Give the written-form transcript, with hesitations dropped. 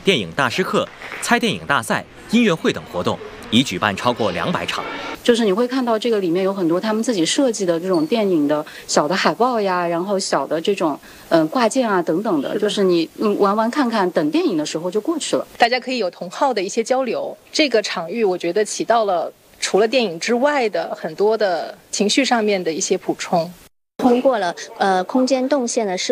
电影大师课、猜电影大赛、音乐会等活动，已举办超过200场。 就是你会看到这个里面有很多他们自己设计的这种电影的小的海报呀，然后小的这种挂件啊等等的，就是你玩玩看看，等电影的时候就过去了。 大家可以有同好的一些交流，这个场域我觉得起到了除了电影之外的很多的情绪上面的一些补充。 通过了空间动线的